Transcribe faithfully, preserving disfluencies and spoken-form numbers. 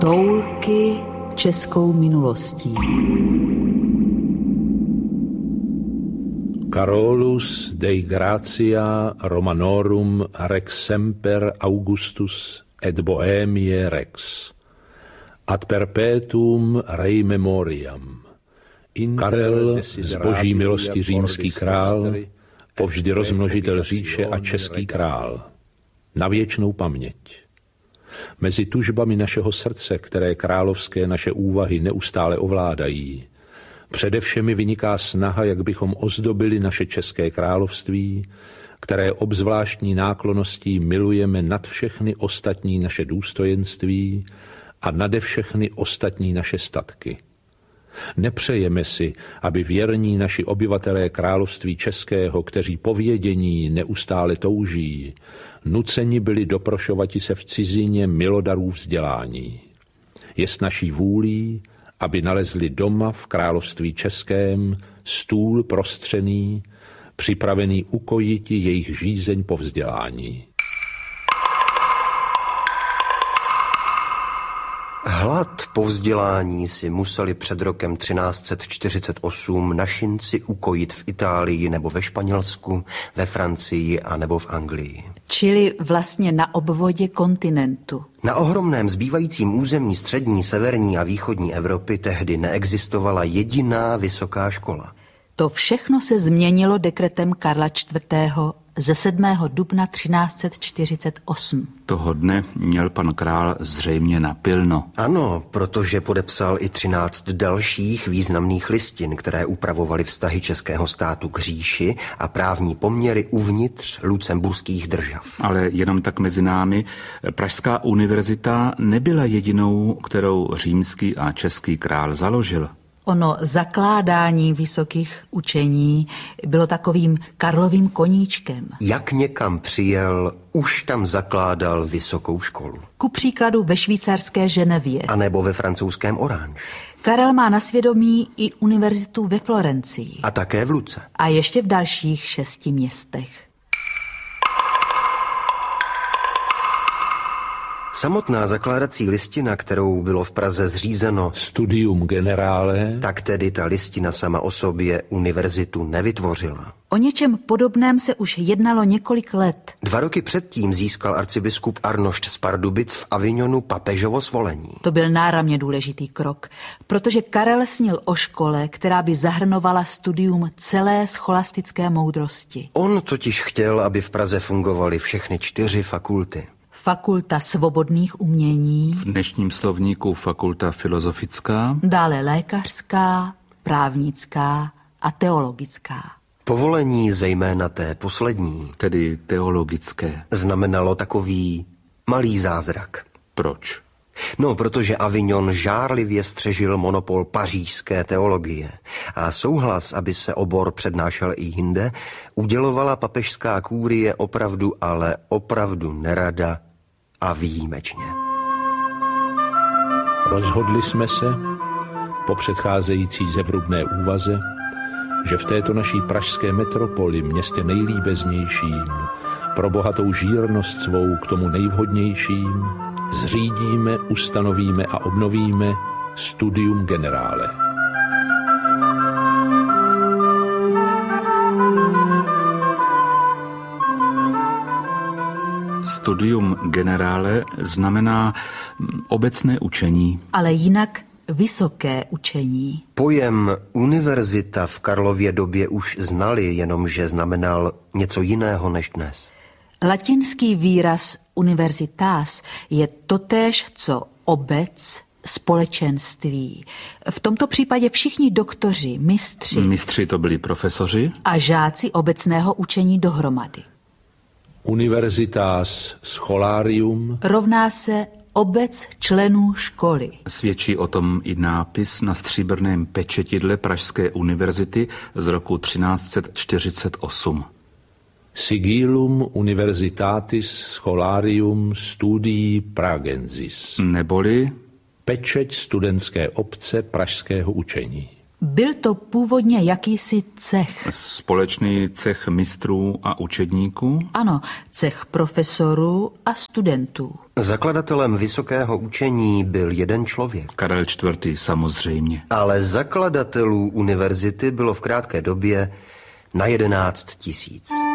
Toulky českou minulostí. Carolus Dei gratia Romanorum rex semper Augustus et Bohemiae rex. Ad perpetuum rei memoriam. Karel, z boží milosti římský král, povždy rozmnožitel říše a český král. Na věčnou paměť. Mezi tužbami našeho srdce, které královské naše úvahy neustále ovládají, především vyniká snaha, jak bychom ozdobili naše české království, které obzvláštní náklonností milujeme nad všechny ostatní naše důstojenství a nade všechny ostatní naše statky. Nepřejeme si, aby věrní naši obyvatelé království českého, kteří po vědění neustále touží, nuceni byli doprošovati se v cizině milodarů vzdělání. Je s naší vůlí, aby nalezli doma v království českém stůl prostřený, připravený ukojiti jejich žízeň po vzdělání. Hlad po vzdělání si museli před rokem třináct set čtyřicet osm našinci ukojit v Itálii nebo ve Španělsku, ve Francii a nebo v Anglii. Čili vlastně na obvodě kontinentu. Na ohromném zbývajícím území střední, severní a východní Evropy tehdy neexistovala jediná vysoká škola. To všechno se změnilo dekretem Karla čtvrtého ze sedmého dubna třináct set čtyřicet osm. Toho dne měl pan král zřejmě napilno. Ano, protože podepsal i třináct dalších významných listin, které upravovaly vztahy českého státu k říši a právní poměry uvnitř lucemburských držav. Ale jenom tak mezi námi, Pražská univerzita nebyla jedinou, kterou římský a český král založil. Ono zakládání vysokých učení bylo takovým Karlovým koníčkem. Jak někam přijel, už tam zakládal vysokou školu. Ku příkladu ve švýcarské Ženevě. A nebo ve francouzském Orange. Karel má na svědomí i univerzitu ve Florencii. A také v Luce. A ještě v dalších šesti městech. Samotná zakládací listina, kterou bylo v Praze zřízeno Studium generale, tak tedy ta listina sama o sobě univerzitu nevytvořila. O něčem podobném se už jednalo několik let. Dva roky předtím získal arcibiskup Arnošt z Pardubic v Avignonu papežovo svolení. To byl náramně důležitý krok, protože Karel snil o škole, která by zahrnovala studium celé scholastické moudrosti. On totiž chtěl, aby v Praze fungovaly všechny čtyři fakulty. Fakulta svobodných umění, V dnešním slovníku fakulta filozofická, dále lékařská, právnická a teologická. Povolení zejména té poslední, tedy teologické. znamenalo takový malý zázrak. Proč? No, protože Avignon žárlivě střežil monopol pařížské teologie a souhlas, aby se obor přednášel i jinde, udělovala papežská kúrie opravdu, ale opravdu nerada a výjimečně. rozhodli jsme se, po předcházející zevrubné úvaze, že v této naší pražské metropoli, městě nejlíbeznějším, pro bohatou žírnost svou k tomu nejvhodnějším, zřídíme, ustanovíme a obnovíme Studium generale. Studium generale znamená obecné učení. Ale jinak vysoké učení. Pojem univerzita v Karlově době už znali, jenomže znamenal něco jiného než dnes. Latinský výraz universitas je totéž, co obec, společenství. V tomto případě všichni doktoři, mistři. Mistři to byli profesoři. A žáci obecného učení dohromady. Universitas scholarium Rovná se obec členů školy. Svědčí o tom i nápis na stříbrném pečetidle Pražské univerzity z roku třináct set čtyřicet osm. Sigillum Universitatis Scholarium Studii Pragensis. Neboli Pečeť studentské obce pražského učení. Byl to původně jakýsi cech. Společný cech mistrů a učedníků? Ano, cech profesorů a studentů. Zakladatelem vysokého učení byl jeden člověk. Karel čtvrtý. samozřejmě. Ale zakladatelů univerzity bylo v krátké době na jedenáct tisíc.